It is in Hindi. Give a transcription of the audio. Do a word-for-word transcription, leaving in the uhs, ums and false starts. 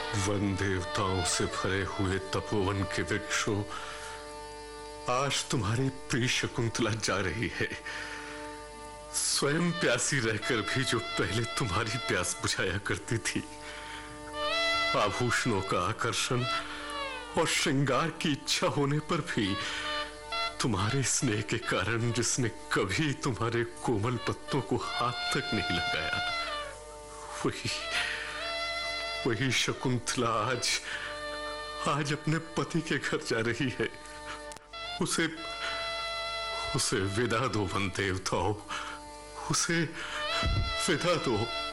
वन देवताओं से भरे हुए तपोवन के वृक्षों, आज तुम्हारी प्रिय शकुंतला जा रही है। स्वयं प्यासी रहकर भी जो पहले तुम्हारी प्यास बुझाया करती थी, आभूषणों का आकर्षण और श्रृंगार की इच्छा होने पर भी तुम्हारे स्नेह के कारण जिसने कभी तुम्हारे कोमल पत्तों को हाथ तक नहीं लगाया, वही वही शकुंतला आज आज अपने पति के घर जा रही है। उसे उसे विदा दो वन देवताओं, उसे विदा दो।